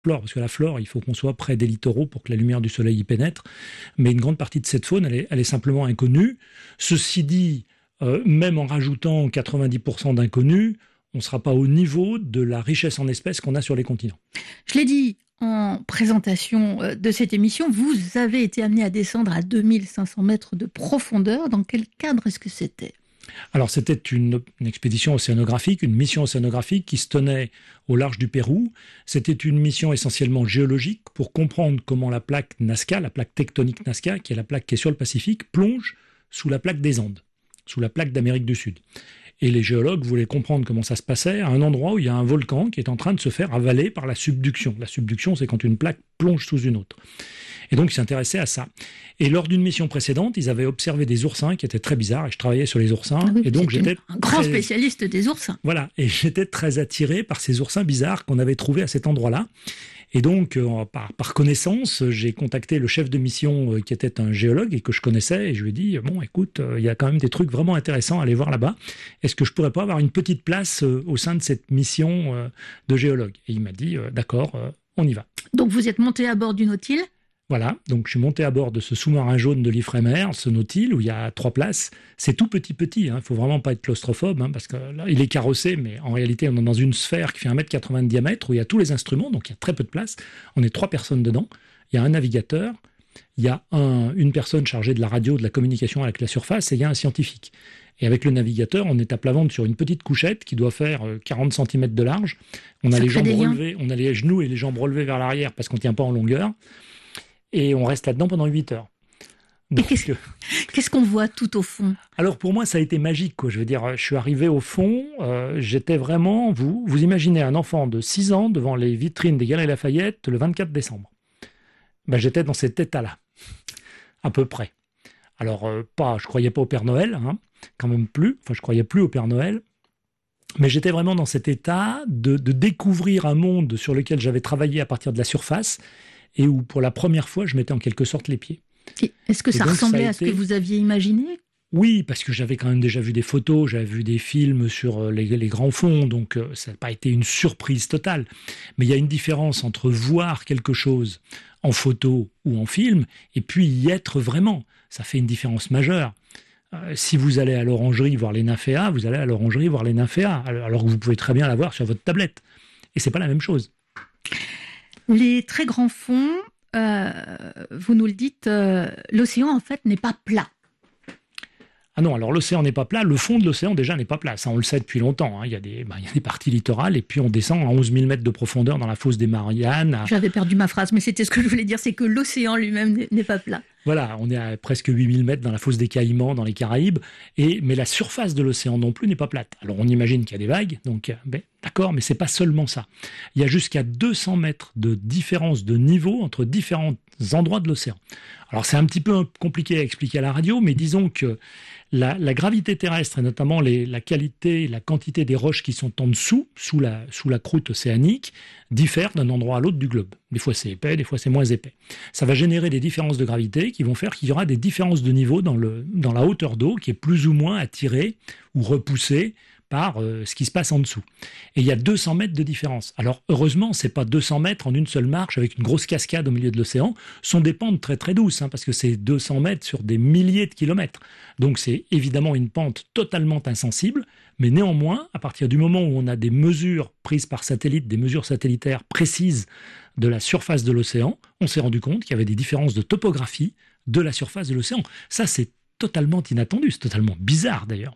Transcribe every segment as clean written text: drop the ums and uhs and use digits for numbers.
flore, parce que la flore, il faut qu'on soit près des littoraux pour que la lumière du soleil y pénètre. Mais une grande partie de cette faune, elle est simplement inconnue. Ceci dit, même en rajoutant 90% d'inconnus, on ne sera pas au niveau de la richesse en espèces qu'on a sur les continents. Je l'ai dit en présentation de cette émission, vous avez été amené à descendre à 2500 mètres de profondeur. Dans quel cadre est-ce que c'était ? Alors, c'était une expédition océanographique, une mission océanographique qui se tenait au large du Pérou. C'était une mission essentiellement géologique pour comprendre comment la plaque Nazca, la plaque tectonique Nazca, qui est la plaque qui est sur le Pacifique, plonge sous la plaque des Andes, sous la plaque d'Amérique du Sud. Et les géologues voulaient comprendre comment ça se passait à un endroit où il y a un volcan qui est en train de se faire avaler par la subduction. La subduction, c'est quand une plaque plonge sous une autre. Et donc, ils s'intéressaient à ça. Et lors d'une mission précédente, ils avaient observé des oursins qui étaient très bizarres, et je travaillais sur les oursins. Ah oui, et donc, j'étais un grand spécialiste des oursins. Voilà, et j'étais très attiré par ces oursins bizarres qu'on avait trouvés à cet endroit-là. Et donc, par connaissance, j'ai contacté le chef de mission qui était un géologue et que je connaissais. Et je lui ai dit, bon, écoute, il y a quand même des trucs vraiment intéressants à aller voir là-bas. Est-ce que je pourrais pas avoir une petite place au sein de cette mission de géologue ? Et il m'a dit, d'accord, on y va. Donc, vous êtes monté à bord du Nautile ? Voilà, donc je suis monté à bord de ce sous-marin jaune de l'Ifremer, ce Nautile, où il y a 3 places. C'est tout petit, hein. Il ne faut vraiment pas être claustrophobe, hein, parce que là, il est carrossé, mais en réalité, on est dans une sphère qui fait 1,80 m de diamètre, où il y a tous les instruments, donc il y a très peu de place. On est 3 personnes dedans. Il y a un navigateur, il y a une personne chargée de la radio, de la communication avec la surface, et il y a un scientifique. Et avec le navigateur, on est à plat ventre sur une petite couchette qui doit faire 40 cm de large. On a les jambes relevées, on a les genoux et les jambes relevées vers l'arrière, parce qu'on ne tient pas en longueur. Et on reste là-dedans pendant 8 heures. Donc, qu'est-ce qu'on voit tout au fond ? Alors pour moi, ça a été magique, quoi. Je veux dire, je suis arrivé au fond, j'étais vraiment... Vous imaginez un enfant de 6 ans devant les vitrines des Galeries Lafayette le 24 décembre. Ben, j'étais dans cet état-là, à peu près. Alors, je croyais pas au Père Noël, hein, quand même plus. Enfin, je croyais plus au Père Noël. Mais j'étais vraiment dans cet état de découvrir un monde sur lequel j'avais travaillé à partir de la surface, et où, pour la première fois, je mettais en quelque sorte les pieds. Est-ce que ça ressemblait à ce que vous aviez imaginé ? Oui, parce que j'avais quand même déjà vu des photos, j'avais vu des films sur les grands fonds, donc ça n'a pas été une surprise totale. Mais il y a une différence entre voir quelque chose en photo ou en film, et puis y être vraiment. Ça fait une différence majeure. Si vous allez à l'orangerie voir les nymphéas, vous allez à l'orangerie voir les nymphéas, alors que vous pouvez très bien la voir sur votre tablette. Et c'est pas la même chose. Les très grands fonds, vous nous le dites, l'océan en fait n'est pas plat. Ah non, alors l'océan n'est pas plat, le fond de l'océan déjà n'est pas plat, ça on le sait depuis longtemps, hein. Il y a des parties littorales et puis on descend à 11 000 mètres de profondeur dans la fosse des Mariannes. J'avais perdu ma phrase, mais c'était ce que je voulais dire, c'est que l'océan lui-même n'est pas plat. Voilà, on est à presque 8 000 mètres dans la fosse des Caïmans, dans les Caraïbes, mais la surface de l'océan non plus n'est pas plate. Alors on imagine qu'il y a des vagues, donc d'accord, mais c'est pas seulement ça. Il y a jusqu'à 200 mètres de différence de niveau entre différents endroits de l'océan. Alors c'est un petit peu compliqué à expliquer à la radio, mais disons que la gravité terrestre, et notamment la qualité et la quantité des roches qui sont en dessous, sous la croûte océanique, diffèrent d'un endroit à l'autre du globe. Des fois c'est épais, des fois c'est moins épais. Ça va générer des différences de gravité qui vont faire qu'il y aura des différences de niveau dans la hauteur d'eau qui est plus ou moins attirée ou repoussée par ce qui se passe en dessous. Et il y a 200 mètres de différence. Alors heureusement, c'est pas 200 mètres en une seule marche avec une grosse cascade au milieu de l'océan. Ce sont des pentes très très douces, hein, parce que c'est 200 mètres sur des milliers de kilomètres. Donc c'est évidemment une pente totalement insensible, mais néanmoins, à partir du moment où on a des mesures prises par satellite, des mesures satellitaires précises de la surface de l'océan, on s'est rendu compte qu'il y avait des différences de topographie de la surface de l'océan. Ça, c'est totalement inattendu, c'est totalement bizarre d'ailleurs.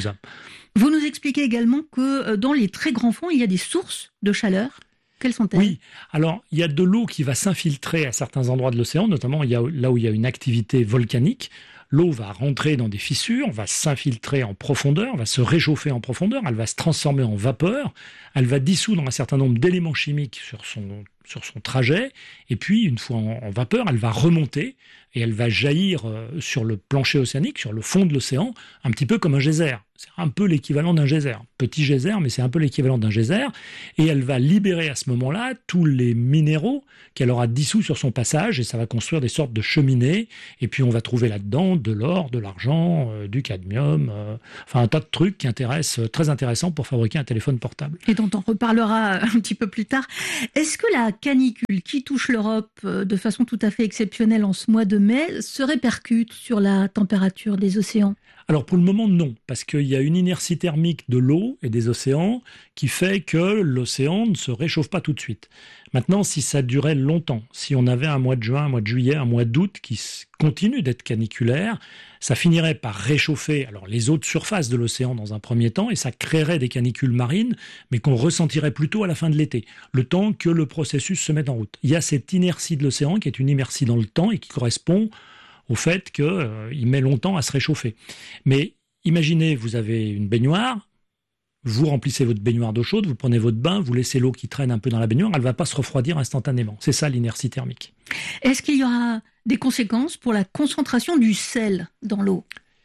Vous nous expliquez également que dans les très grands fonds, il y a des sources de chaleur. Quelles sont-elles ? Oui, alors il y a de l'eau qui va s'infiltrer à certains endroits de l'océan, notamment là où il y a une activité volcanique. L'eau va rentrer dans des fissures, va s'infiltrer en profondeur, va se réchauffer en profondeur, elle va se transformer en vapeur, elle va dissoudre un certain nombre d'éléments chimiques sur son trajet, et puis une fois en vapeur, elle va remonter et elle va jaillir sur le plancher océanique, sur le fond de l'océan, un petit peu comme un geyser. C'est un peu l'équivalent d'un geyser. Petit geyser, mais c'est un peu l'équivalent d'un geyser. Et elle va libérer à ce moment-là tous les minéraux qu'elle aura dissous sur son passage, et ça va construire des sortes de cheminées. Et puis on va trouver là-dedans de l'or, de l'argent, du cadmium, enfin un tas de trucs très intéressants pour fabriquer un téléphone portable. Et dont on reparlera un petit peu plus tard. Est-ce que la canicule qui touche l'Europe de façon tout à fait exceptionnelle en ce mois de mai se répercute sur la température des océans? Alors pour le moment, non, parce qu'il y a une inertie thermique de l'eau et des océans qui fait que l'océan ne se réchauffe pas tout de suite. Maintenant, si ça durait longtemps, si on avait un mois de juin, un mois de juillet, un mois d'août qui continue d'être caniculaire, ça finirait par réchauffer alors les eaux de surface de l'océan dans un premier temps et ça créerait des canicules marines, mais qu'on ressentirait plutôt à la fin de l'été, le temps que le processus se mette en route. Il y a cette inertie de l'océan qui est une inertie dans le temps et qui correspond au fait qu'il met longtemps à se réchauffer. Mais imaginez, vous avez une baignoire, vous remplissez votre baignoire d'eau chaude, vous prenez votre bain, vous laissez l'eau qui traîne un peu dans la baignoire, elle ne va pas se refroidir instantanément. C'est ça l'inertie thermique. Est-ce qu'il y aura des conséquences pour la concentration du sel dans l'eau?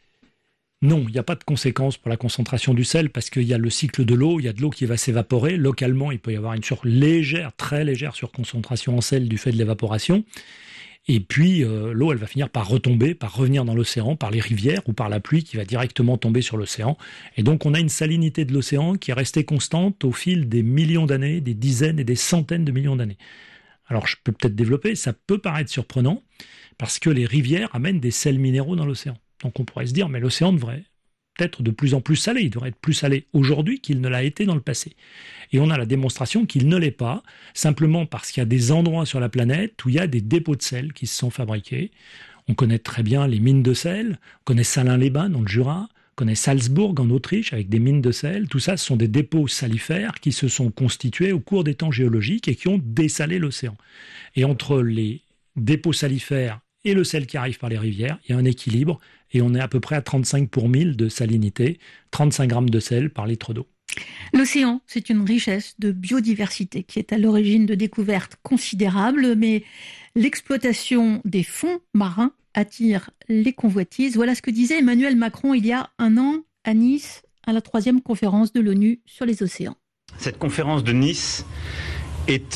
Non, il n'y a pas de conséquences pour la concentration du sel parce qu'il y a le cycle de l'eau, il y a de l'eau qui va s'évaporer. Localement, il peut y avoir une très légère surconcentration en sel du fait de l'évaporation. Et puis, l'eau, elle va finir par retomber, par revenir dans l'océan, par les rivières ou par la pluie qui va directement tomber sur l'océan. Et donc, on a une salinité de l'océan qui est restée constante au fil des millions d'années, des dizaines et des centaines de millions d'années. Alors, je peux peut-être développer, ça peut paraître surprenant parce que les rivières amènent des sels minéraux dans l'océan. Donc, on pourrait se dire, mais l'océan devrait être de plus en plus salé. Il devrait être plus salé aujourd'hui qu'il ne l'a été dans le passé. Et on a la démonstration qu'il ne l'est pas, simplement parce qu'il y a des endroits sur la planète où il y a des dépôts de sel qui se sont fabriqués. On connaît très bien les mines de sel, on connaît Salins-les-Bains dans le Jura, on connaît Salzbourg en Autriche avec des mines de sel. Tout ça, ce sont des dépôts salifères qui se sont constitués au cours des temps géologiques et qui ont dessalé l'océan. Et entre les dépôts salifères et le sel qui arrive par les rivières, il y a un équilibre et on est à peu près à 35 pour 1000 de salinité, 35 grammes de sel par litre d'eau. L'océan, c'est une richesse de biodiversité qui est à l'origine de découvertes considérables, mais l'exploitation des fonds marins attire les convoitises. Voilà ce que disait Emmanuel Macron il y a un an à Nice, à la 3e conférence de l'ONU sur les océans. Cette conférence de Nice est,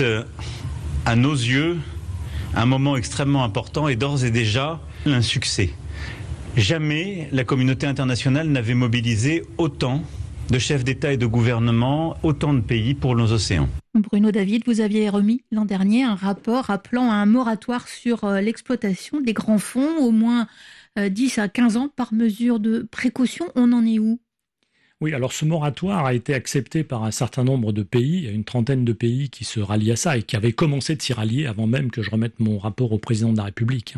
à nos yeux, un moment extrêmement important et d'ores et déjà un succès. Jamais la communauté internationale n'avait mobilisé autant de chefs d'État et de gouvernement, autant de pays pour nos océans. Bruno David, vous aviez remis l'an dernier un rapport appelant à un moratoire sur l'exploitation des grands fonds, au moins 10 à 15 ans par mesure de précaution. On en est où ? Oui, alors ce moratoire a été accepté par un certain nombre de pays, il y a une trentaine de pays qui se rallient à ça et qui avaient commencé de s'y rallier avant même que je remette mon rapport au président de la République.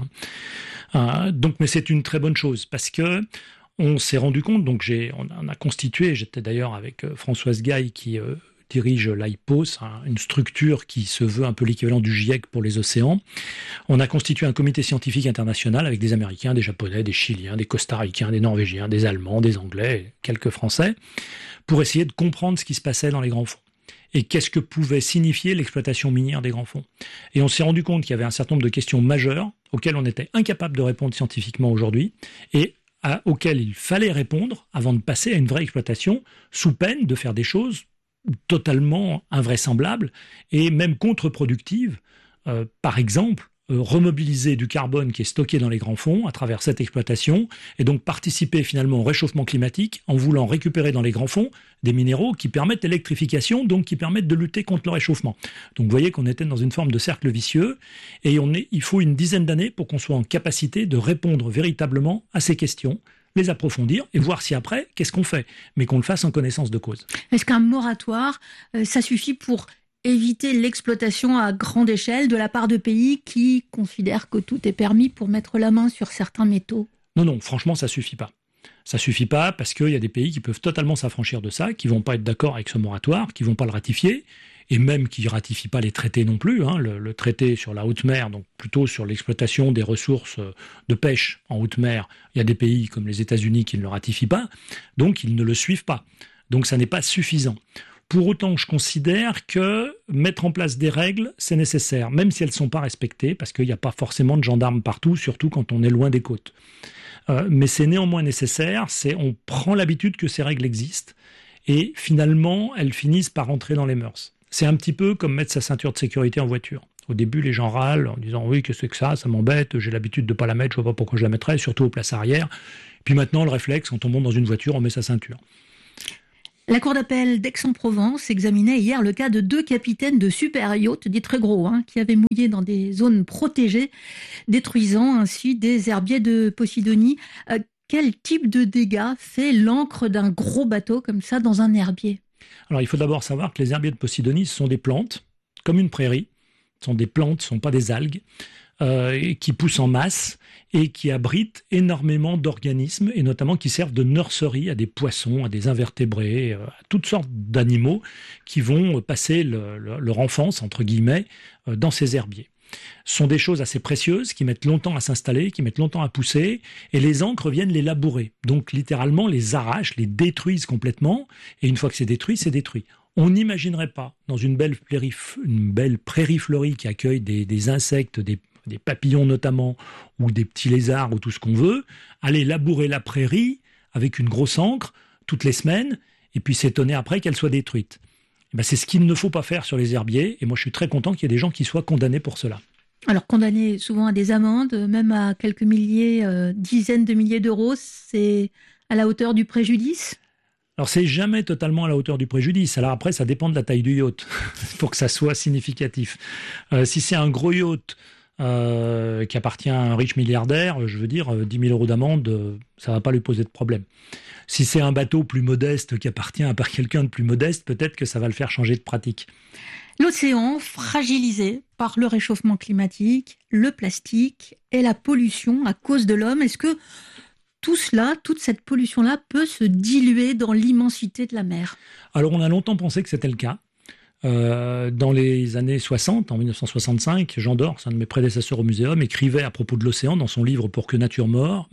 Mais c'est une très bonne chose parce que on s'est rendu compte, on a constitué, j'étais d'ailleurs avec Françoise Gaille qui dirige l'IPOS, une structure qui se veut un peu l'équivalent du GIEC pour les océans. On a constitué un comité scientifique international avec des Américains, des Japonais, des Chiliens, des Costa-Ricains, des Norvégiens, des Allemands, des Anglais, quelques Français, pour essayer de comprendre ce qui se passait dans les grands fonds. Et qu'est-ce que pouvait signifier l'exploitation minière des grands fonds. Et on s'est rendu compte qu'il y avait un certain nombre de questions majeures auxquelles on était incapable de répondre scientifiquement aujourd'hui et auxquelles il fallait répondre avant de passer à une vraie exploitation, sous peine de faire des choses totalement invraisemblables et même contre-productives. Par exemple, remobiliser du carbone qui est stocké dans les grands fonds à travers cette exploitation et donc participer finalement au réchauffement climatique en voulant récupérer dans les grands fonds des minéraux qui permettent l'électrification, donc qui permettent de lutter contre le réchauffement. Donc vous voyez qu'on était dans une forme de cercle vicieux et il faut une dizaine d'années pour qu'on soit en capacité de répondre véritablement à ces questions, les approfondir et voir si après, qu'est-ce qu'on fait, mais qu'on le fasse en connaissance de cause. Est-ce qu'un moratoire, ça suffit pour éviter l'exploitation à grande échelle de la part de pays qui considèrent que tout est permis pour mettre la main sur certains métaux? Non, franchement, ça suffit pas. Ça suffit pas parce qu'il y a des pays qui peuvent totalement s'affranchir de ça, qui vont pas être d'accord avec ce moratoire, qui vont pas le ratifier, et même qui ratifient pas les traités non plus. Le traité sur la haute mer, donc plutôt sur l'exploitation des ressources de pêche en haute mer, il y a des pays comme les États-Unis qui ne le ratifient pas, donc ils ne le suivent pas. Donc ça n'est pas suffisant. Pour autant, je considère que mettre en place des règles, c'est nécessaire, même si elles ne sont pas respectées, parce qu'il n'y a pas forcément de gendarmes partout, surtout quand on est loin des côtes. Mais c'est néanmoins nécessaire, on prend l'habitude que ces règles existent, et finalement, elles finissent par entrer dans les mœurs. C'est un petit peu comme mettre sa ceinture de sécurité en voiture. Au début, les gens râlent en disant « oui, qu'est-ce que c'est que ça m'embête, j'ai l'habitude de ne pas la mettre, je ne vois pas pourquoi je la mettrais, surtout aux places arrière ». Puis maintenant, le réflexe, quand on monte dans une voiture, on met sa ceinture. La cour d'appel d'Aix-en-Provence examinait hier le cas de 2 capitaines de super yachts, des très gros, qui avaient mouillé dans des zones protégées, détruisant ainsi des herbiers de Posidonie. Quel type de dégâts fait l'ancre d'un gros bateau comme ça dans un herbier ? Alors il faut d'abord savoir que les herbiers de Posidonie, ce sont des plantes, comme une prairie. Ce sont des plantes, ce ne sont pas des algues, qui poussent en masse et qui abritent énormément d'organismes, et notamment qui servent de nurserie à des poissons, à des invertébrés, à toutes sortes d'animaux qui vont passer leur enfance, entre guillemets, dans ces herbiers. Ce sont des choses assez précieuses qui mettent longtemps à s'installer, qui mettent longtemps à pousser, et les ancres viennent les labourer. Donc littéralement les arrachent, les détruisent complètement, et une fois que c'est détruit, c'est détruit. On n'imaginerait pas, dans une belle prairie fleurie qui accueille des insectes, des papillons notamment, ou des petits lézards, ou tout ce qu'on veut, aller labourer la prairie avec une grosse ancre toutes les semaines, et puis s'étonner après qu'elle soit détruite. C'est ce qu'il ne faut pas faire sur les herbiers, et moi je suis très content qu'il y ait des gens qui soient condamnés pour cela. Alors condamnés souvent à des amendes, même à quelques milliers, dizaines de milliers d'euros, c'est à la hauteur du préjudice ? Alors c'est jamais totalement à la hauteur du préjudice. Alors après ça dépend de la taille du yacht pour que ça soit significatif. Si c'est un gros yacht qui appartient à un riche milliardaire, je veux dire 10 000 euros d'amende, ça va pas lui poser de problème. Si c'est un bateau plus modeste qui appartient à quelqu'un de plus modeste, peut-être que ça va le faire changer de pratique. L'océan fragilisé par le réchauffement climatique, le plastique et la pollution à cause de l'homme. Est-ce que tout cela, toute cette pollution-là peut se diluer dans l'immensité de la mer ? Alors on a longtemps pensé que c'était le cas. Dans les années 60, en 1965, Jean Dors, un de mes prédécesseurs au muséum, écrivait à propos de l'océan dans son livre Pour que nature meure,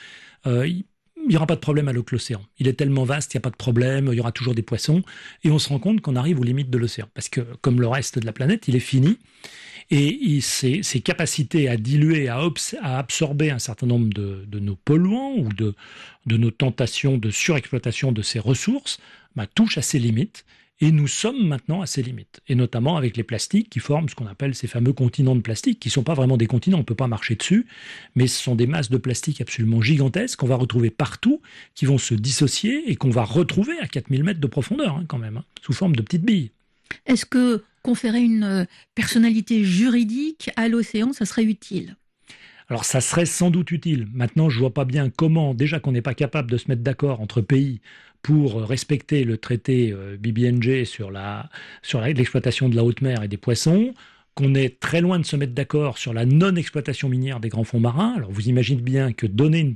il n'y aura pas de problème avec l'océan. Il est tellement vaste, il n'y a pas de problème, il y aura toujours des poissons. Et on se rend compte qu'on arrive aux limites de l'océan. Parce que, comme le reste de la planète, il est fini. Et ses capacités à diluer, à absorber un certain nombre de nos polluants ou de nos tentations de surexploitation de ces ressources touchent à ses limites. Et nous sommes maintenant à ces limites, et notamment avec les plastiques qui forment ce qu'on appelle ces fameux continents de plastique, qui ne sont pas vraiment des continents, on ne peut pas marcher dessus, mais ce sont des masses de plastique absolument gigantesques qu'on va retrouver partout, qui vont se dissocier et qu'on va retrouver à 4000 mètres de profondeur quand même, sous forme de petites billes. Est-ce que conférer une personnalité juridique à l'océan, ça serait utile ? Alors ça serait sans doute utile. Maintenant, je ne vois pas bien comment, déjà qu'on n'est pas capable de se mettre d'accord entre pays pour respecter le traité BBNJ sur l'exploitation de la haute mer et des poissons, qu'on est très loin de se mettre d'accord sur la non-exploitation minière des grands fonds marins. Alors vous imaginez bien que donner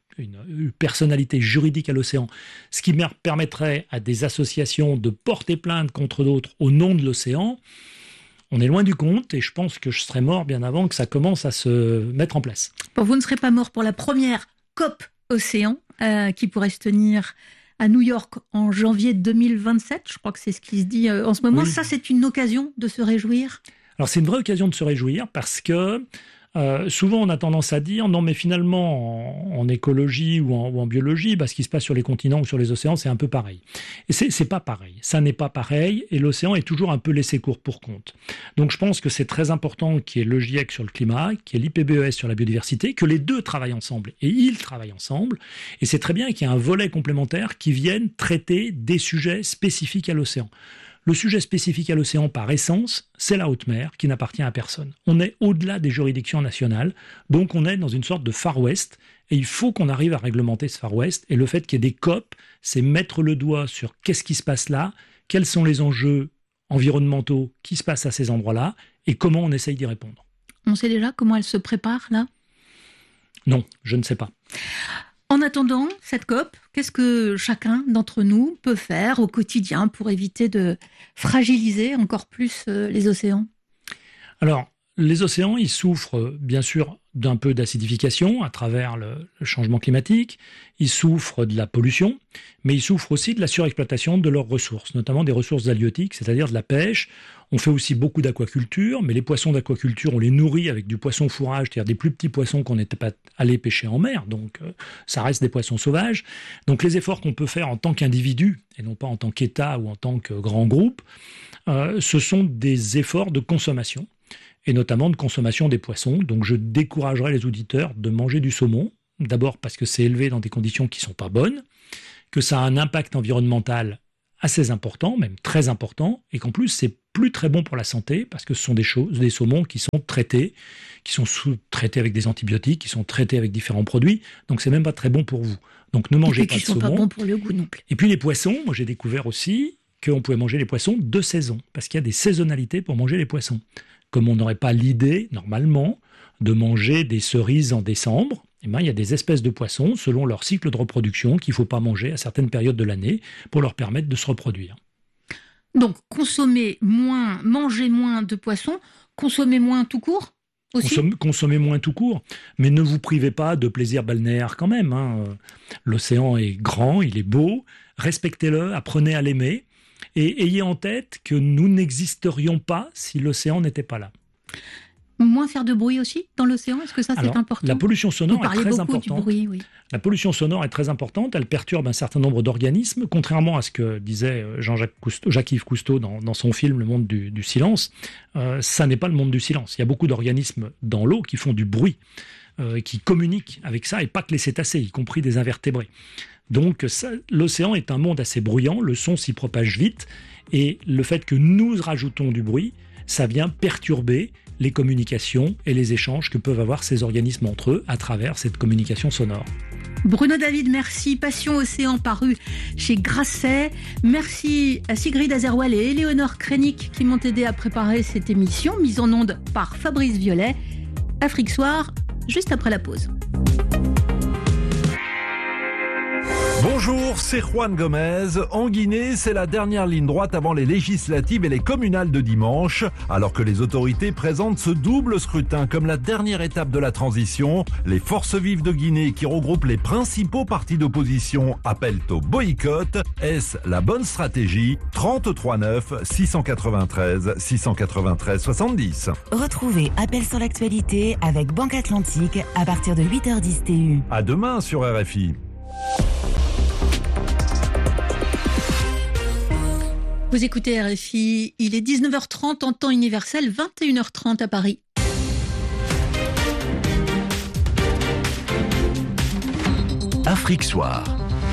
une personnalité juridique à l'océan, ce qui permettrait à des associations de porter plainte contre d'autres au nom de l'océan, on est loin du compte, et je pense que je serais mort bien avant que ça commence à se mettre en place. Bon, vous ne serez pas mort pour la première COP Océan qui pourrait se tenir à New York en janvier 2027. Je crois que c'est ce qui se dit en ce moment. Oui. Ça, c'est une occasion de se réjouir ? Alors, c'est une vraie occasion de se réjouir parce que souvent, on a tendance à dire non, mais finalement, en écologie ou en biologie, ce qui se passe sur les continents ou sur les océans, c'est un peu pareil. Et c'est pas pareil. Ça n'est pas pareil, et l'océan est toujours un peu laissé court pour compte. Donc, je pense que c'est très important qu'il y ait le GIEC sur le climat, qu'il y ait l'IPBES sur la biodiversité, que les deux travaillent ensemble. Et ils travaillent ensemble. Et c'est très bien qu'il y ait un volet complémentaire qui vienne traiter des sujets spécifiques à l'océan. Le sujet spécifique à l'océan, par essence, c'est la haute mer qui n'appartient à personne. On est au-delà des juridictions nationales, donc on est dans une sorte de Far West, et il faut qu'on arrive à réglementer ce Far West. Et le fait qu'il y ait des COP, c'est mettre le doigt sur qu'est-ce qui se passe là, quels sont les enjeux environnementaux qui se passent à ces endroits-là, et comment on essaye d'y répondre. On sait déjà comment elle se prépare, là ? Non, je ne sais pas. En attendant cette COP, qu'est-ce que chacun d'entre nous peut faire au quotidien pour éviter de fragiliser encore plus les océans ? Alors, les océans, ils souffrent bien sûr d'un peu d'acidification à travers le changement climatique, ils souffrent de la pollution, mais ils souffrent aussi de la surexploitation de leurs ressources, notamment des ressources halieutiques, c'est-à-dire de la pêche. On fait aussi beaucoup d'aquaculture, mais les poissons d'aquaculture, on les nourrit avec du poisson fourrage, c'est-à-dire des plus petits poissons qu'on n'était pas allé pêcher en mer, donc ça reste des poissons sauvages. Donc les efforts qu'on peut faire en tant qu'individu, et non pas en tant qu'État ou en tant que grand groupe, ce sont des efforts de consommation, et notamment de consommation des poissons. Donc je découragerai les auditeurs de manger du saumon, d'abord parce que c'est élevé dans des conditions qui ne sont pas bonnes, que ça a un impact environnemental assez important, même très important, et qu'en plus c'est plus très bon pour la santé parce que ce sont des saumons qui sont traités, qui sont traités avec des antibiotiques, qui sont traités avec différents produits, donc c'est même pas très bon pour vous. Donc ne mangez pas de saumon. Et qui sont pas bons pour le goût non plus. Et puis les poissons, moi j'ai découvert aussi qu'on pouvait manger les poissons de saison, parce qu'il y a des saisonnalités pour manger les poissons. Comme on n'aurait pas l'idée, normalement, de manger des cerises en décembre, eh bien, il y a des espèces de poissons, selon leur cycle de reproduction, qu'il ne faut pas manger à certaines périodes de l'année pour leur permettre de se reproduire. Donc, manger moins de poissons, consommer moins tout court aussi ? Consommez moins tout court, mais ne vous privez pas de plaisir balnéaire quand même. L'océan est grand, il est beau, respectez-le, apprenez à l'aimer, et ayez en tête que nous n'existerions pas si l'océan n'était pas là. Moins faire de bruit aussi dans l'océan, est-ce que ça c'est important ? La pollution sonore est très importante. Du bruit, oui. La pollution sonore est très importante, elle perturbe un certain nombre d'organismes, contrairement à ce que disait Jacques-Yves Cousteau dans son film Le Monde du silence. Ça n'est pas le monde du silence. Il y a beaucoup d'organismes dans l'eau qui font du bruit, qui communiquent avec ça, et pas que les cétacés, y compris des invertébrés. Donc l'océan est un monde assez bruyant, le son s'y propage vite, et le fait que nous rajoutons du bruit, ça vient perturber les communications et les échanges que peuvent avoir ces organismes entre eux à travers cette communication sonore. Bruno David, merci. Passion Océan paru chez Grasset. Merci à Sigrid Azerwal et Éléonore Krenik qui m'ont aidé à préparer cette émission, mise en onde par Fabrice Violet. Afrique Soir, juste après la pause. Bonjour, c'est Juan Gomez. En Guinée, c'est la dernière ligne droite avant les législatives et les communales de dimanche. Alors que les autorités présentent ce double scrutin comme la dernière étape de la transition, les forces vives de Guinée qui regroupent les principaux partis d'opposition appellent au boycott. Est-ce la bonne stratégie ? 33 9 693 693 70. Retrouvez Appel sur l'actualité avec Banque Atlantique à partir de 8h10 TU. À demain sur RFI. Vous écoutez RFI, il est 19h30 en temps universel, 21h30 à Paris. Afrique Soir.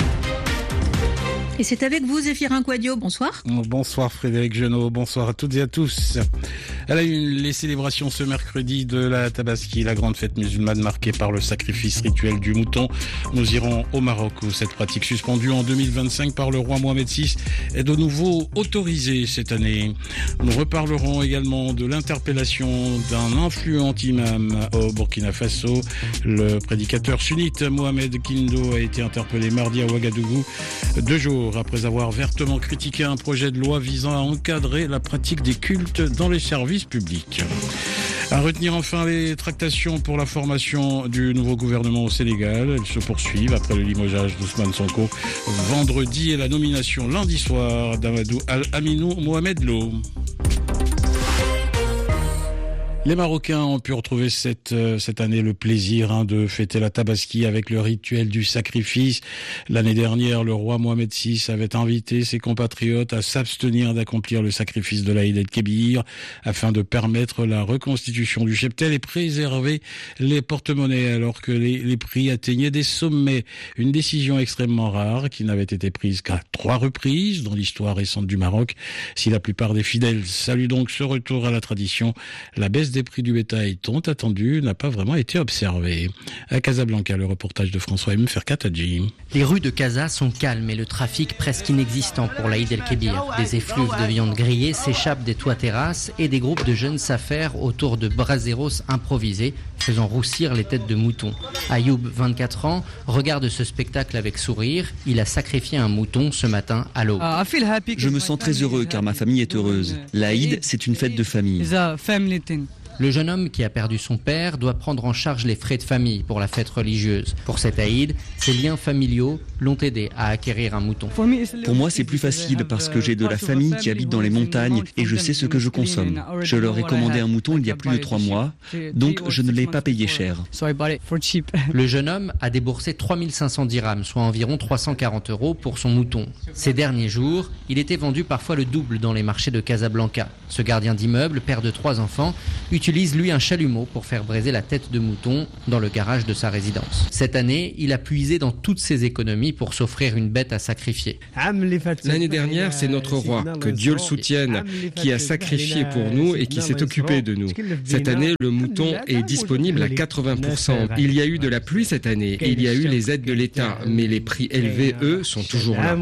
Et c'est avec vous, Zéphirin Quadio. Bonsoir. Bonsoir Frédéric Genot, bonsoir à toutes et à tous. À la une, les célébrations ce mercredi de la Tabaski, la grande fête musulmane marquée par le sacrifice rituel du mouton. Nous irons au Maroc où cette pratique suspendue en 2025 par le roi Mohamed VI est de nouveau autorisée cette année. Nous reparlerons également de l'interpellation d'un influent imam au Burkina Faso. Le prédicateur sunnite Mohamed Kindo a été interpellé mardi à Ouagadougou, 2 jours après avoir vertement critiqué un projet de loi visant à encadrer la pratique des cultes dans les services publics. À retenir enfin les tractations pour la formation du nouveau gouvernement au Sénégal. Elles se poursuivent après le limogeage d'Ousmane Sonko vendredi et la nomination lundi soir d'Amadou Al-Aminou Mohamed Lo. Les Marocains ont pu retrouver cette année le plaisir de fêter la Tabaski avec le rituel du sacrifice. L'année dernière, le roi Mohamed VI avait invité ses compatriotes à s'abstenir d'accomplir le sacrifice de l'Aïd el-Kébir afin de permettre la reconstitution du cheptel et préserver les porte-monnaies alors que les prix atteignaient des sommets. Une décision extrêmement rare qui n'avait été prise qu'à 3 reprises dans l'histoire récente du Maroc. Si la plupart des fidèles saluent donc ce retour à la tradition, la baisse des prix du bétail tant attendu n'a pas vraiment été observée. À Casablanca, le reportage de François M. Ferkatadji. Les rues de Casa sont calmes et le trafic presque inexistant pour l'Aïd el-Kébir. Des effluves de viande grillée s'échappent des toits terrasses et des groupes de jeunes s'affairent autour de braseros improvisés, faisant roussir les têtes de moutons. Ayoub, 24 ans, regarde ce spectacle avec sourire. Il a sacrifié un mouton ce matin à l'aube. Je me sens très heureux car ma famille est heureuse. L'Aïd, c'est une fête de famille. Le jeune homme qui a perdu son père doit prendre en charge les frais de famille pour la fête religieuse. Pour cet Aïd, ses liens familiaux l'ont aidé à acquérir un mouton. Pour moi, c'est plus facile parce que j'ai de la famille qui habite dans les montagnes et je sais ce que je consomme. Je leur ai commandé un mouton il y a plus de 3 mois, donc je ne l'ai pas payé cher. Le jeune homme a déboursé 3500 dirhams, soit environ 340 € pour son mouton. Ces derniers jours, il était vendu parfois le double dans les marchés de Casablanca. Ce gardien d'immeuble, père de 3 enfants, utilise utilise lui un chalumeau pour faire braiser la tête de mouton dans le garage de sa résidence. Cette année, il a puisé dans toutes ses économies pour s'offrir une bête à sacrifier. L'année dernière, c'est notre roi, que Dieu le soutienne, qui a sacrifié pour nous et qui s'est occupé de nous. Cette année, le mouton est disponible à 80%. Il y a eu de la pluie cette année et il y a eu les aides de l'État, mais les prix élevés, eux, sont toujours là.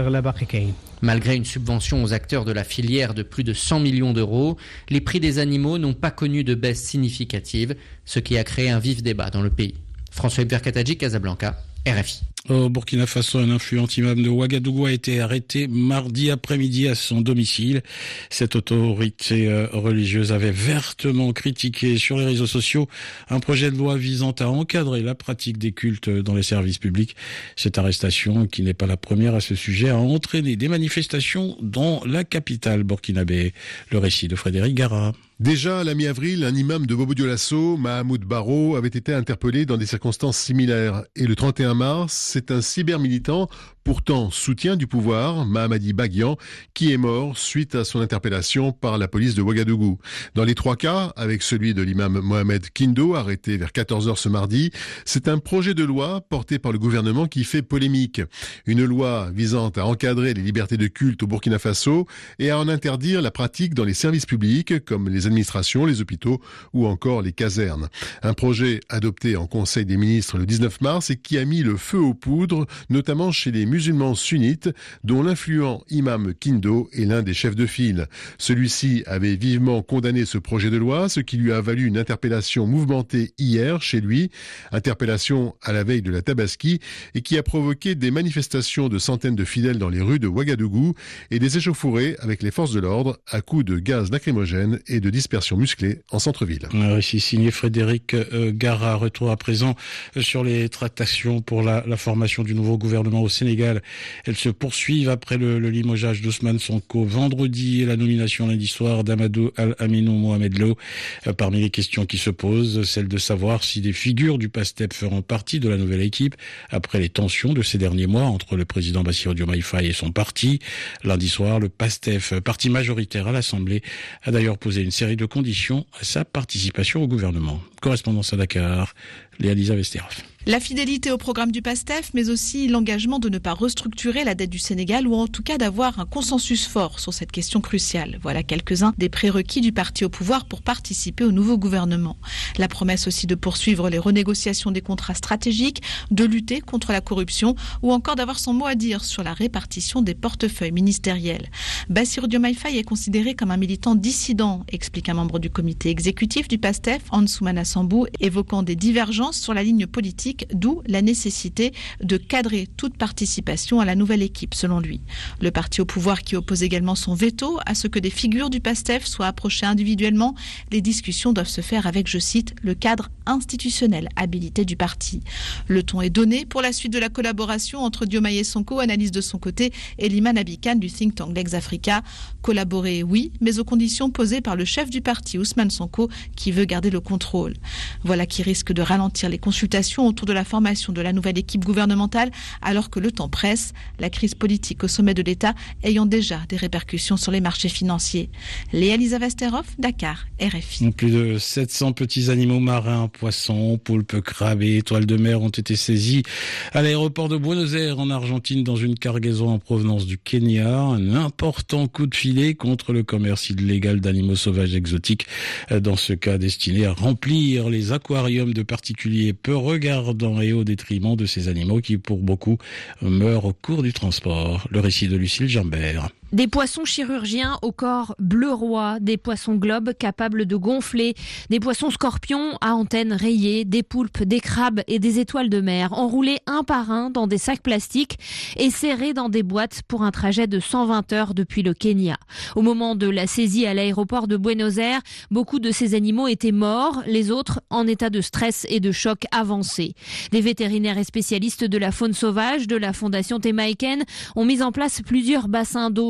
Malgré une subvention aux acteurs de la filière de plus de 100 millions d'euros, les prix des animaux n'ont pas connu de baisse significative, ce qui a créé un vif débat dans le pays. François Berkatadji, Casablanca, RFI. Au Burkina Faso, un influent imam de Ouagadougou a été arrêté mardi après-midi à son domicile. Cette autorité religieuse avait vertement critiqué sur les réseaux sociaux un projet de loi visant à encadrer la pratique des cultes dans les services publics. Cette arrestation, qui n'est pas la première à ce sujet, a entraîné des manifestations dans la capitale burkinabé. Le récit de Frédéric Gara. Déjà, à la mi-avril, un imam de Bobo-Dioulasso, Mahamoud Baro, avait été interpellé dans des circonstances similaires. Et le 31 mars, c'est un cybermilitant, pourtant soutien du pouvoir, Mahamadi Baguian, qui est mort suite à son interpellation par la police de Ouagadougou. Dans les trois cas, avec celui de l'imam Mohamed Kindo, arrêté vers 14h ce mardi, c'est un projet de loi porté par le gouvernement qui fait polémique. Une loi visant à encadrer les libertés de culte au Burkina Faso et à en interdire la pratique dans les services publics, comme les administrations, les hôpitaux ou encore les casernes. Un projet adopté en Conseil des ministres le 19 mars et qui a mis le feu aux poudres, notamment chez les musulmans sunnites, dont l'influent imam Kindo est l'un des chefs de file. Celui-ci avait vivement condamné ce projet de loi, ce qui lui a valu une interpellation mouvementée hier chez lui, interpellation à la veille de la Tabaski, et qui a provoqué des manifestations de centaines de fidèles dans les rues de Ouagadougou et des échauffourées avec les forces de l'ordre à coups de gaz lacrymogène et de dispersion musclée en centre-ville. Un récit signé Frédéric Gara. Retour à présent sur les tractations pour la formation du nouveau gouvernement au Sénégal. Elles se poursuivent après le limogeage d'Ousmane Sonko vendredi et la nomination lundi soir d'Amadou Al-Aminou Mohamed Lo. Parmi les questions qui se posent, celle de savoir si des figures du PASTEF feront partie de la nouvelle équipe après les tensions de ces derniers mois entre le président Bassirou Diomaye Faye et son parti. Lundi soir, le PASTEF, parti majoritaire à l'Assemblée, a d'ailleurs posé une série de conditions à sa participation au gouvernement. Correspondance à Dakar, Léa-Lisa Vesterhoff. La fidélité au programme du PASTEF, mais aussi l'engagement de ne pas restructurer la dette du Sénégal ou en tout cas d'avoir un consensus fort sur cette question cruciale. Voilà quelques-uns des prérequis du parti au pouvoir pour participer au nouveau gouvernement. La promesse aussi de poursuivre les renégociations des contrats stratégiques, de lutter contre la corruption ou encore d'avoir son mot à dire sur la répartition des portefeuilles ministériels. Bassirou Diomaye Faye est considéré comme un militant dissident, explique un membre du comité exécutif du PASTEF, Ansoumana Sambou, évoquant des divergences sur la ligne politique, d'où la nécessité de cadrer toute participation à la nouvelle équipe, selon lui. Le parti au pouvoir qui oppose également son veto à ce que des figures du PASTEF soient approchées individuellement. Les discussions doivent se faire avec, je cite, le cadre institutionnel habilité du parti. Le ton est donné pour la suite de la collaboration entre Diomaye et Sonko, analyse de son côté, et Liman Abikan du think tank Lex Africa. Collaborer, oui, mais aux conditions posées par le chef du parti, Ousmane Sonko, qui veut garder le contrôle. Voilà qui risque de ralentir les consultations autour de la formation de la nouvelle équipe gouvernementale, alors que le temps presse, la crise politique au sommet de l'État ayant déjà des répercussions sur les marchés financiers. Léa-Lisa Vesterhoff, Dakar, RFI. Plus de 700 petits animaux marins, poissons, poulpes, crabes et étoiles de mer ont été saisis à l'aéroport de Buenos Aires en Argentine dans une cargaison en provenance du Kenya. Un important coup de filet contre le commerce illégal d'animaux sauvages exotiques, dans ce cas destiné à remplir les aquariums de particuliers peu regardants et au détriment de ces animaux qui, pour beaucoup, meurent au cours du transport. Le récit de Lucille Jambert. Des poissons chirurgiens au corps bleu roi, des poissons globes capables de gonfler, des poissons scorpions à antennes rayées, des poulpes, des crabes et des étoiles de mer, enroulés un par un dans des sacs plastiques et serrés dans des boîtes pour un trajet de 120 heures depuis le Kenya. Au moment de la saisie à l'aéroport de Buenos Aires, beaucoup de ces animaux étaient morts, les autres en état de stress et de choc avancé. Des vétérinaires et spécialistes de la faune sauvage de la Fondation Temaiken ont mis en place plusieurs bassins d'eau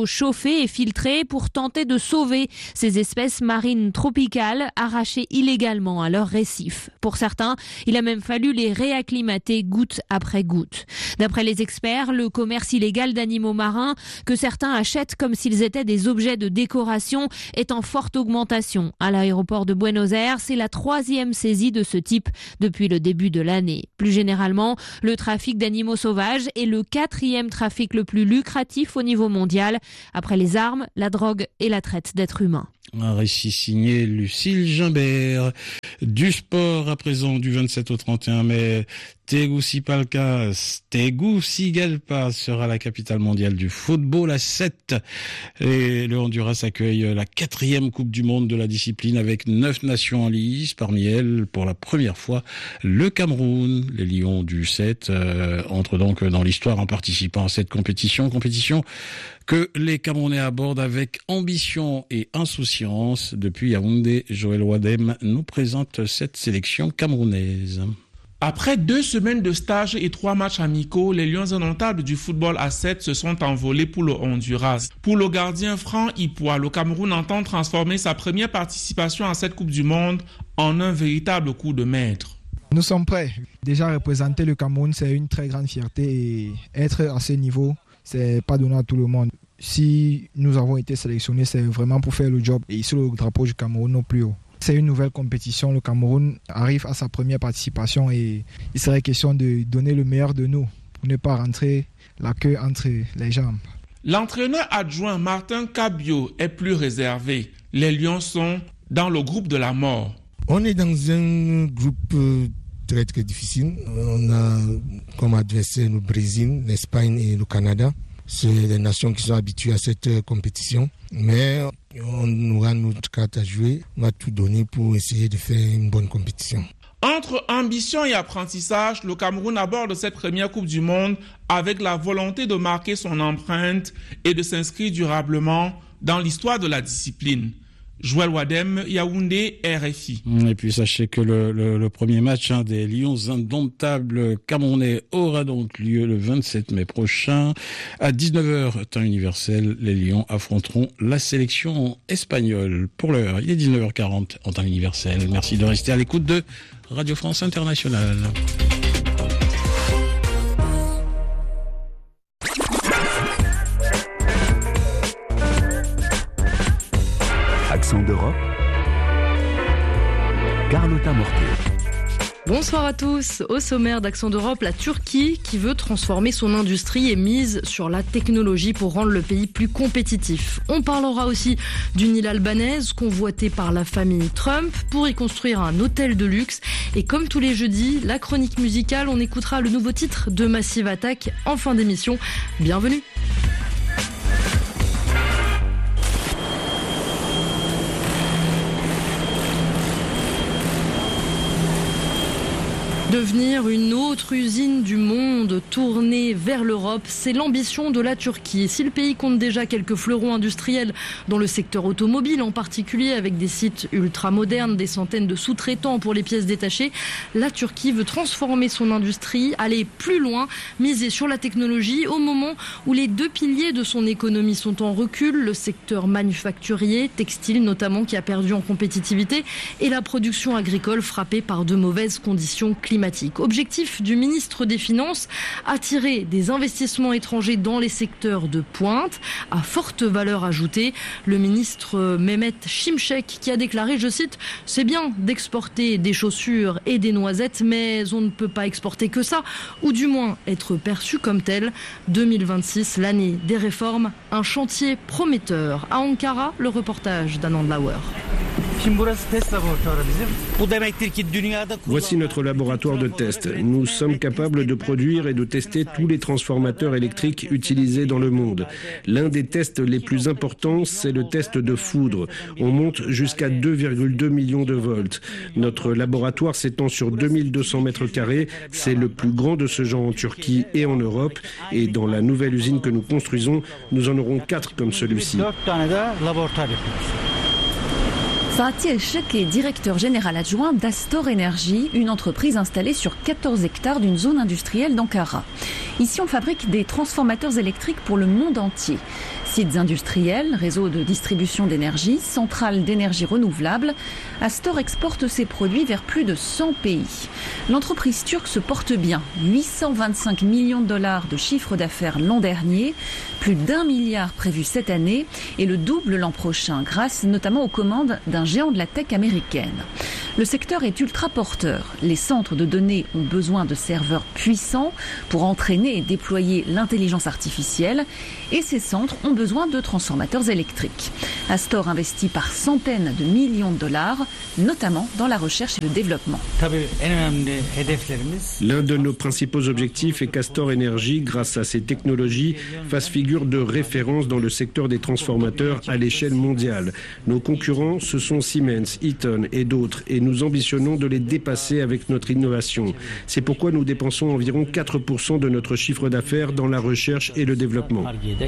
chauffée et filtrée pour tenter de sauver ces espèces marines tropicales arrachées illégalement à leurs récifs. Pour certains, il a même fallu les réacclimater goutte après goutte. D'après les experts, le commerce illégal d'animaux marins que certains achètent comme s'ils étaient des objets de décoration est en forte augmentation. À l'aéroport de Buenos Aires, c'est la 3e saisie de ce type depuis le début de l'année. Plus généralement, le trafic d'animaux sauvages est le 4e trafic le plus lucratif au niveau mondial, après les armes, la drogue et la traite d'êtres humains. Un récit signé Lucille Gimbert. Du sport à présent, du 27 au 31 mai, Tegucigalpa sera la capitale mondiale du football à 7. Et le Honduras accueille la 4e Coupe du Monde de la discipline avec 9 nations en lice. Parmi elles, pour la première fois, le Cameroun. Les Lions du 7 entrent donc dans l'histoire en participant à cette compétition que les Camerounais abordent avec ambition et insouciance. Depuis Yaoundé, Joël Wadem nous présente cette sélection camerounaise. Après 2 semaines de stage et 3 matchs amicaux, les Lions indomptables du football à 7 se sont envolés pour le Honduras. Pour le gardien Franck Ipoua, le Cameroun entend transformer sa première participation à cette Coupe du Monde en un véritable coup de maître. Nous sommes prêts. Déjà représenter le Cameroun, c'est une très grande fierté et être à ce niveau, c'est pas donné à tout le monde. Si nous avons été sélectionnés, c'est vraiment pour faire le job et ici le drapeau du Cameroun au plus haut. C'est une nouvelle compétition, le Cameroun arrive à sa première participation et il serait question de donner le meilleur de nous pour ne pas rentrer la queue entre les jambes. L'entraîneur adjoint Martin Cabio est plus réservé. Les Lions sont dans le groupe de la mort. On est dans un groupe très très difficile. On a comme adversaire le Brésil, l'Espagne et le Canada. C'est les nations qui sont habituées à cette compétition. Mais on aura notre carte à jouer. On va tout donner pour essayer de faire une bonne compétition. Entre ambition et apprentissage, le Cameroun aborde cette première Coupe du Monde avec la volonté de marquer son empreinte et de s'inscrire durablement dans l'histoire de la discipline. Joël Wadem, Yaoundé, RFI. Et puis sachez que le premier match des Lions indomptables camerounais aura donc lieu le 27 mai prochain. À 19h, temps universel, les Lions affronteront la sélection espagnole. Pour l'heure, il est 19h40 en temps universel. Merci de rester à l'écoute de Radio France Internationale. Accent d'Europe, Carlotta Mortier. Bonsoir à tous. Au sommaire d'Accent d'Europe, la Turquie qui veut transformer son industrie et mise sur la technologie pour rendre le pays plus compétitif. On parlera aussi d'une île albanaise convoitée par la famille Trump pour y construire un hôtel de luxe. Et comme tous les jeudis, la chronique musicale, on écoutera le nouveau titre de Massive Attack en fin d'émission. Bienvenue. Devenir une autre usine du monde, tournée vers l'Europe, c'est l'ambition de la Turquie. Si le pays compte déjà quelques fleurons industriels dans le secteur automobile, en particulier avec des sites ultra modernes, des centaines de sous-traitants pour les pièces détachées, la Turquie veut transformer son industrie, aller plus loin, miser sur la technologie au moment où les 2 piliers de son économie sont en recul, le secteur manufacturier, textile notamment, qui a perdu en compétitivité, et la production agricole frappée par de mauvaises conditions climatiques. Objectif du ministre des Finances, attirer des investissements étrangers dans les secteurs de pointe à forte valeur ajoutée. Le ministre Mehmet Şimşek qui a déclaré, je cite, « C'est bien d'exporter des chaussures et des noisettes, mais on ne peut pas exporter que ça, ou du moins être perçu comme tel. 2026, l'année des réformes, un chantier prometteur. » À Ankara, le reportage d'Anand Lauer. Voici notre laboratoire de test. Nous sommes capables de produire et de tester tous les transformateurs électriques utilisés dans le monde. L'un des tests les plus importants, c'est le test de foudre. On monte jusqu'à 2,2 millions de volts. Notre laboratoire s'étend sur 2200 mètres carrés. C'est le plus grand de ce genre en Turquie et en Europe. Et dans la nouvelle usine que nous construisons, nous en aurons 4 comme celui-ci. Fatih El-Sheikh est directeur général adjoint d'Astor Energy, une entreprise installée sur 14 hectares d'une zone industrielle d'Ankara. Ici, on fabrique des transformateurs électriques pour le monde entier. Sites industriels, réseaux de distribution d'énergie, centrales d'énergie renouvelable, Astor exporte ses produits vers plus de 100 pays. L'entreprise turque se porte bien. 825 millions de dollars de chiffre d'affaires l'an dernier, plus d'1 milliard prévu cette année et le double l'an prochain, grâce notamment aux commandes d'un géant de la tech américaine. Le secteur est ultra porteur. Les centres de données ont besoin de serveurs puissants pour entraîner et déployer l'intelligence artificielle et ces centres ont besoin de transformateurs électriques. Astor investit par centaines de millions de dollars, notamment dans la recherche et le développement. L'un de nos principaux objectifs est qu'Astor Energy, grâce à ses technologies, fasse figure de référence dans le secteur des transformateurs à l'échelle mondiale. Nos concurrents, ce sont Siemens, Eaton et d'autres, et nous ambitionnons de les dépasser avec notre innovation. C'est pourquoi nous dépensons environ 4% de notre chiffre d'affaires dans la recherche et le développement.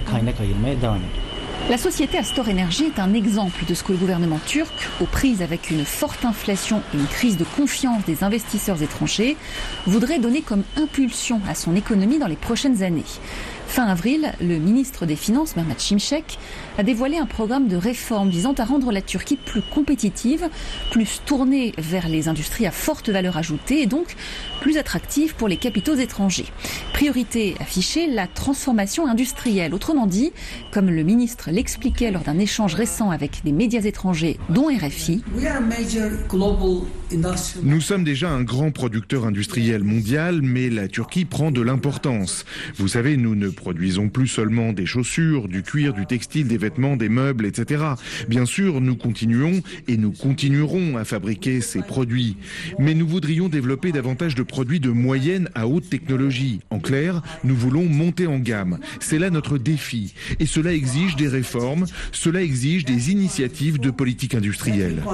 La société Astor Energy est un exemple de ce que le gouvernement turc, aux prises avec une forte inflation et une crise de confiance des investisseurs étrangers, voudrait donner comme impulsion à son économie dans les prochaines années. Fin avril, le ministre des Finances, Mehmet Şimşek, a dévoilé un programme de réforme visant à rendre la Turquie plus compétitive, plus tournée vers les industries à forte valeur ajoutée et donc plus attractive pour les capitaux étrangers. Priorité affichée, la transformation industrielle. Autrement dit, comme le ministre l'expliquait lors d'un échange récent avec des médias étrangers, dont RFI, nous sommes déjà un grand producteur industriel mondial, mais la Turquie prend de l'importance. Vous savez, nous ne produisons plus seulement des chaussures, du cuir, du textile, des vêtements, des meubles, etc. Bien sûr, nous continuons et nous continuerons à fabriquer ces produits. Mais nous voudrions développer davantage de produits de moyenne à haute technologie. En clair, nous voulons monter en gamme. C'est là notre défi. Et cela exige des réformes, cela exige des initiatives de politique industrielle.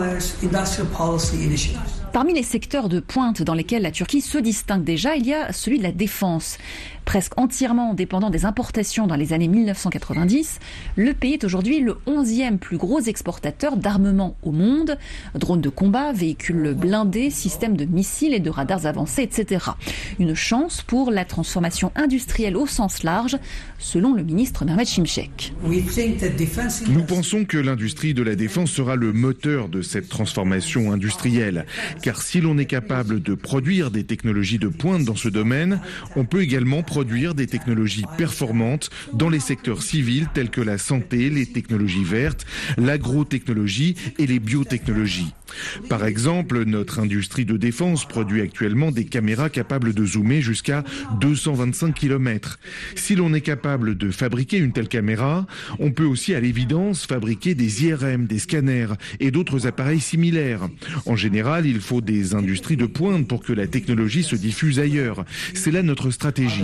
Parmi les secteurs de pointe dans lesquels la Turquie se distingue déjà, il y a celui de la défense. Presque entièrement dépendant des importations dans les années 1990, le pays est aujourd'hui le 11e plus gros exportateur d'armement au monde. Drones de combat, véhicules blindés, systèmes de missiles et de radars avancés, etc. Une chance pour la transformation industrielle au sens large, selon le ministre Mehmet Şimşek. Nous pensons que l'industrie de la défense sera le moteur de cette transformation industrielle. Car si l'on est capable de produire des technologies de pointe dans ce domaine, on peut également produire des technologies performantes dans les secteurs civils tels que la santé, les technologies vertes, l'agrotechnologie et les biotechnologies. Par exemple, notre industrie de défense produit actuellement des caméras capables de zoomer jusqu'à 225 km. Si l'on est capable de fabriquer une telle caméra, on peut aussi à l'évidence fabriquer des IRM, des scanners et d'autres appareils similaires. En général, il faut des industries de pointe pour que la technologie se diffuse ailleurs. C'est là notre stratégie.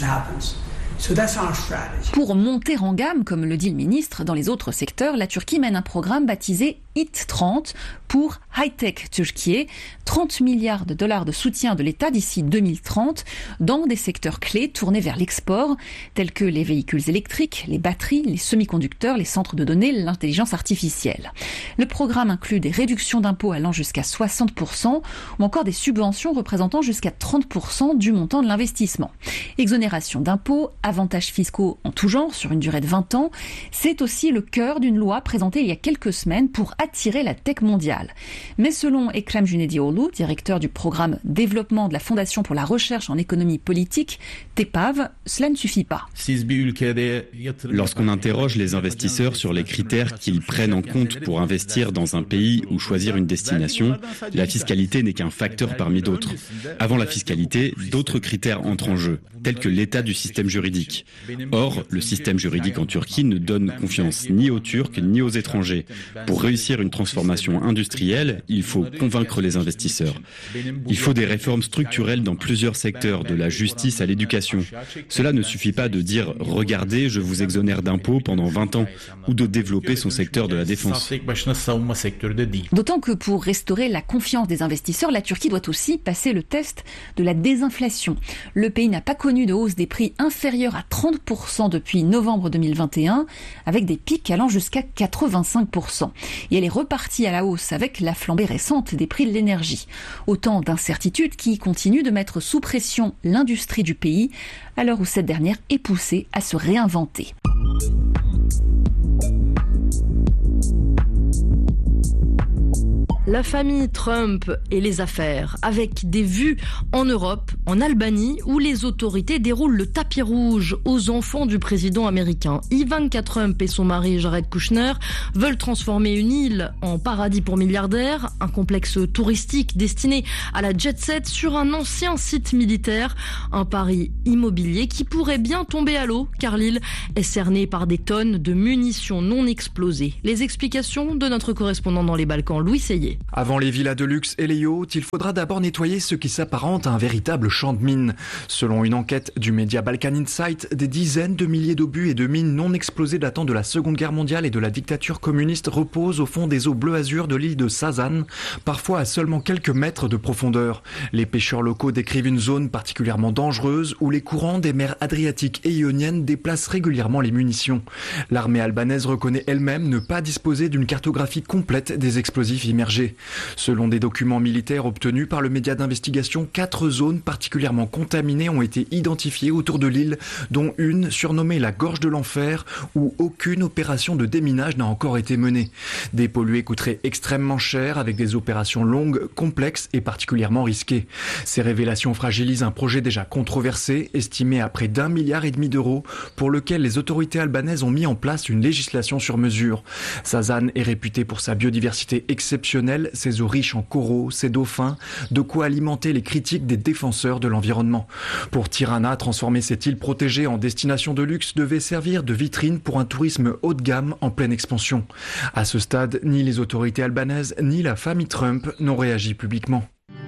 Pour monter en gamme, comme le dit le ministre, dans les autres secteurs, la Turquie mène un programme baptisé HIT 30 pour High Tech Turquie, 30 milliards de dollars de soutien de l'État d'ici 2030 dans des secteurs clés tournés vers l'export, tels que les véhicules électriques, les batteries, les semi-conducteurs, les centres de données, l'intelligence artificielle. Le programme inclut des réductions d'impôts allant jusqu'à 60% ou encore des subventions représentant jusqu'à 30% du montant de l'investissement. Exonération d'impôts, avantages fiscaux en tout genre sur une durée de 20 ans, c'est aussi le cœur d'une loi présentée il y a quelques semaines pour attirer la tech mondiale. Mais selon Ekrem Cüneytioğlu, directeur du programme développement de la Fondation pour la recherche en économie politique, TEPAV, cela ne suffit pas. Lorsqu'on interroge les investisseurs sur les critères qu'ils prennent en compte pour investir dans un pays ou choisir une destination, la fiscalité n'est qu'un facteur parmi d'autres. Avant la fiscalité, d'autres critères entrent en jeu, tels que l'état du système juridique. Or, le système juridique en Turquie ne donne confiance ni aux Turcs ni aux étrangers. Pour réussir une transformation industrielle, il faut convaincre les investisseurs. Il faut des réformes structurelles dans plusieurs secteurs, de la justice à l'éducation. Cela ne suffit pas de dire « Regardez, je vous exonère d'impôts pendant 20 ans » ou de développer son secteur de la défense. D'autant que pour restaurer la confiance des investisseurs, la Turquie doit aussi passer le test de la désinflation. Le pays n'a pas connu de hausse des prix inférieure à 30% depuis novembre 2021, avec des pics allant jusqu'à 85%. Et elle est repartie à la hausse avec la flambée récente des prix de l'énergie. Autant d'incertitudes qui continuent de mettre sous pression l'industrie du pays, à l'heure où cette dernière est poussée à se réinventer. La famille Trump et les affaires, avec des vues en Europe, en Albanie, où les autorités déroulent le tapis rouge aux enfants du président américain. Ivanka Trump et son mari Jared Kushner veulent transformer une île en paradis pour milliardaires, un complexe touristique destiné à la jet-set sur un ancien site militaire. Un pari immobilier qui pourrait bien tomber à l'eau, car l'île est cernée par des tonnes de munitions non explosées. Les explications de notre correspondant dans les Balkans, Louis Seyé. Avant les villas de luxe et les yachts, il faudra d'abord nettoyer ce qui s'apparente à un véritable champ de mines. Selon une enquête du média Balkan Insight, des dizaines de milliers d'obus et de mines non explosées datant de la Seconde Guerre mondiale et de la dictature communiste reposent au fond des eaux bleu azur de l'île de Sazan, parfois à seulement quelques mètres de profondeur. Les pêcheurs locaux décrivent une zone particulièrement dangereuse où les courants des mers Adriatiques et Ioniennes déplacent régulièrement les munitions. L'armée albanaise reconnaît elle-même ne pas disposer d'une cartographie complète des explosifs immergés. Selon des documents militaires obtenus par le média d'investigation, 4 zones particulièrement contaminées ont été identifiées autour de l'île, dont une surnommée la Gorge de l'Enfer, où aucune opération de déminage n'a encore été menée. Dépolluer coûterait extrêmement cher, avec des opérations longues, complexes et particulièrement risquées. Ces révélations fragilisent un projet déjà controversé, estimé à près d'1,5 milliard d'euros, pour lequel les autorités albanaises ont mis en place une législation sur mesure. Sazan est réputé pour sa biodiversité exceptionnelle, ses eaux riches en coraux, ses dauphins, de quoi alimenter les critiques des défenseurs de l'environnement. Pour Tirana, transformer cette île protégée en destination de luxe devait servir de vitrine pour un tourisme haut de gamme en pleine expansion. À ce stade, ni les autorités albanaises ni la famille Trump n'ont réagi publiquement.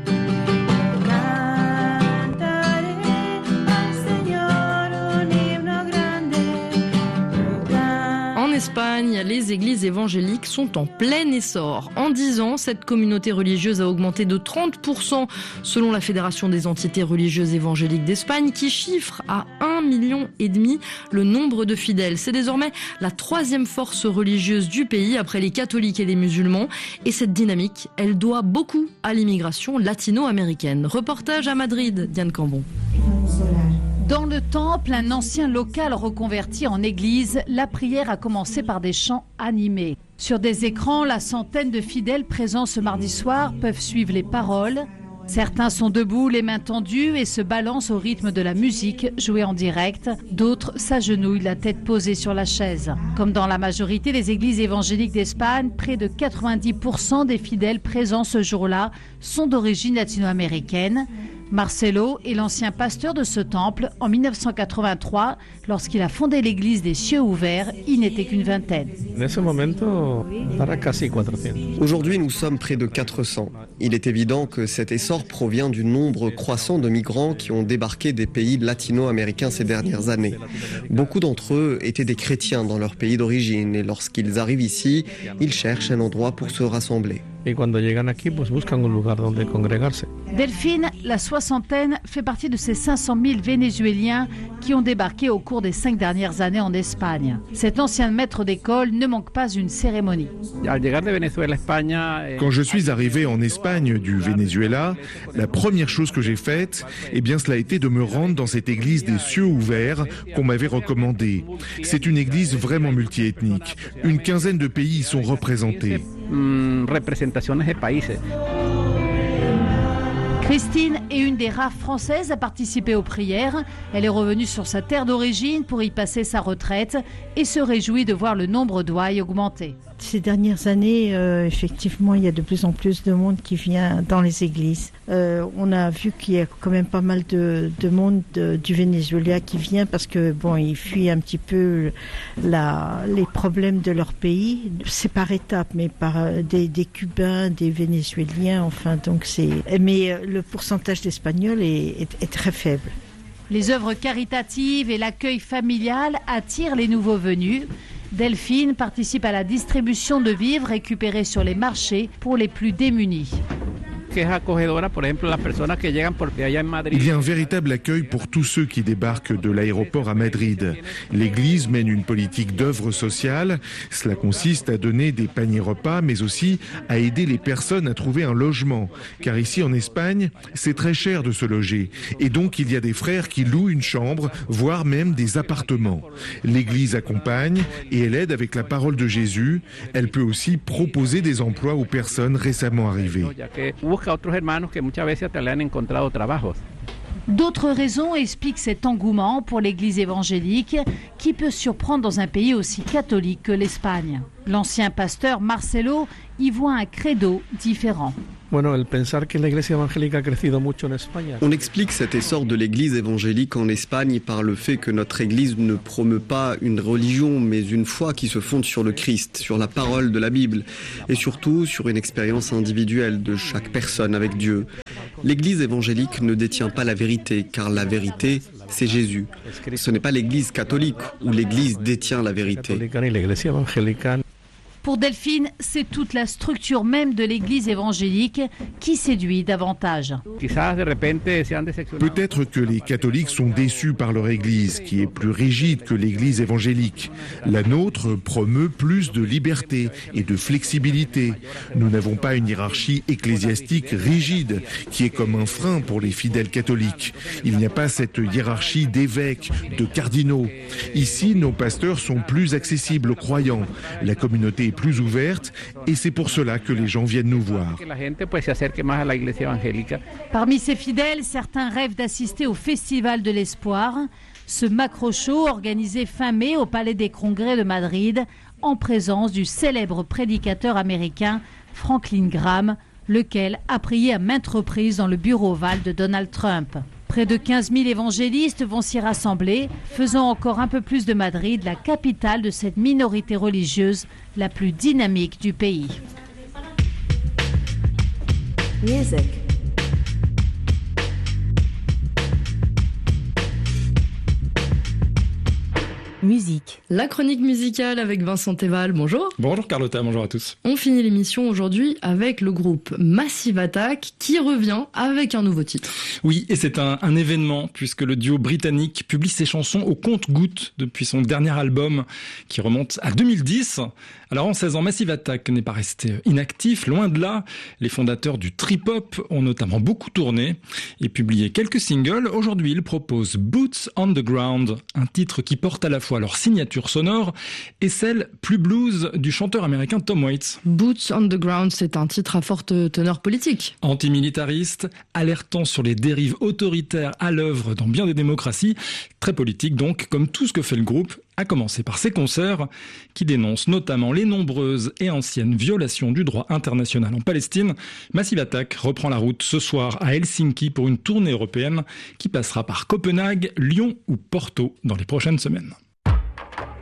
En Espagne, les églises évangéliques sont en plein essor. En 10 ans, cette communauté religieuse a augmenté de 30% selon la Fédération des entités religieuses évangéliques d'Espagne, qui chiffre à 1,5 million le nombre de fidèles. C'est désormais la 3e force religieuse du pays après les catholiques et les musulmans. Et cette dynamique, elle doit beaucoup à l'immigration latino-américaine. Reportage à Madrid, Diane Cambon. Dans le temple, un ancien local reconverti en église, la prière a commencé par des chants animés. Sur des écrans, la centaine de fidèles présents ce mardi soir peuvent suivre les paroles. Certains sont debout, les mains tendues et se balancent au rythme de la musique jouée en direct. D'autres s'agenouillent, la tête posée sur la chaise. Comme dans la majorité des églises évangéliques d'Espagne, près de 90% des fidèles présents ce jour-là sont d'origine latino-américaine. Marcelo est l'ancien pasteur de ce temple. En 1983, lorsqu'il a fondé l'église des Cieux Ouverts, il n'était qu'une vingtaine. Aujourd'hui, nous sommes près de 400. Il est évident que cet essor provient du nombre croissant de migrants qui ont débarqué des pays latino-américains ces dernières années. Beaucoup d'entre eux étaient des chrétiens dans leur pays d'origine et lorsqu'ils arrivent ici, ils cherchent un endroit pour se rassembler. Delphine, la soixantaine, fait partie de ces 500 000 Vénézuéliens qui ont débarqué au cours des 5 dernières années en Espagne. Cet ancien maître d'école ne manque pas une cérémonie. Quand je suis arrivé en Espagne du Venezuela, la première chose que j'ai faite, cela a été de me rendre dans cette église des Cieux Ouverts qu'on m'avait recommandée. C'est une église vraiment multiethnique. Une quinzaine de pays y sont représentés. Christine est une des rares Françaises à participer aux prières. Elle est revenue sur sa terre d'origine pour y passer sa retraite et se réjouit de voir le nombre d'ouailles augmenter. Ces dernières années, effectivement, il y a de plus en plus de monde qui vient dans les églises. On a vu qu'il y a quand même pas mal de monde du Venezuela qui vient parce que ils fuient un petit peu les problèmes de leur pays. C'est par étapes, mais par des Cubains, des Vénézuéliens, mais le pourcentage d'Espagnols est très faible. Les œuvres caritatives et l'accueil familial attirent les nouveaux venus. Delphine participe à la distribution de vivres récupérés sur les marchés pour les plus démunis. Il y a un véritable accueil pour tous ceux qui débarquent de l'aéroport à Madrid. L'Église mène une politique d'œuvre sociale. Cela consiste à donner des paniers repas, mais aussi à aider les personnes à trouver un logement. Car ici, en Espagne, c'est très cher de se loger. Et donc, il y a des frères qui louent une chambre, voire même des appartements. L'Église accompagne et elle aide avec la parole de Jésus. Elle peut aussi proposer des emplois aux personnes récemment arrivées. D'autres raisons expliquent cet engouement pour l'Église évangélique qui peut surprendre dans un pays aussi catholique que l'Espagne. L'ancien pasteur Marcelo y voit un credo différent. On explique cet essor de l'Église évangélique en Espagne par le fait que notre Église ne promeut pas une religion, mais une foi qui se fonde sur le Christ, sur la parole de la Bible, et surtout sur une expérience individuelle de chaque personne avec Dieu. L'Église évangélique ne détient pas la vérité, car la vérité, c'est Jésus. Ce n'est pas l'Église catholique où l'Église détient la vérité. Pour Delphine, c'est toute la structure même de l'Église évangélique qui séduit davantage. Peut-être que les catholiques sont déçus par leur Église, qui est plus rigide que l'Église évangélique. La nôtre promeut plus de liberté et de flexibilité. Nous n'avons pas une hiérarchie ecclésiastique rigide, qui est comme un frein pour les fidèles catholiques. Il n'y a pas cette hiérarchie d'évêques, de cardinaux. Ici, nos pasteurs sont plus accessibles aux croyants. La communauté est plus ouverte et c'est pour cela que les gens viennent nous voir. Parmi ces fidèles, certains rêvent d'assister au Festival de l'Espoir, ce macro-show organisé fin mai au Palais des Congrès de Madrid en présence du célèbre prédicateur américain Franklin Graham, lequel a prié à maintes reprises dans le bureau ovale de Donald Trump. Près de 15 000 évangélistes vont s'y rassembler, faisant encore un peu plus de Madrid la capitale de cette minorité religieuse la plus dynamique du pays. Music. Musique. La chronique musicale avec Vincent Théval, bonjour. Bonjour Carlotta, bonjour à tous. On finit l'émission aujourd'hui avec le groupe Massive Attack qui revient avec un nouveau titre. Oui, et c'est un événement puisque le duo britannique publie ses chansons au compte-gouttes depuis son dernier album qui remonte à 2010. Alors en 16 ans, Massive Attack n'est pas resté inactif, loin de là. Les fondateurs du trip-hop ont notamment beaucoup tourné et publié quelques singles. Aujourd'hui, ils proposent Boots on the Ground, un titre qui porte à la fois leur signature sonore et celle plus blues du chanteur américain Tom Waits. Boots on the Ground, c'est un titre à forte teneur politique. Antimilitariste, alertant sur les dérives autoritaires à l'œuvre dans bien des démocraties, très politique donc, comme tout ce que fait le groupe, à commencer par ses concerts qui dénoncent notamment les nombreuses et anciennes violations du droit international en Palestine. Massive Attack reprend la route ce soir à Helsinki pour une tournée européenne qui passera par Copenhague, Lyon ou Porto dans les prochaines semaines.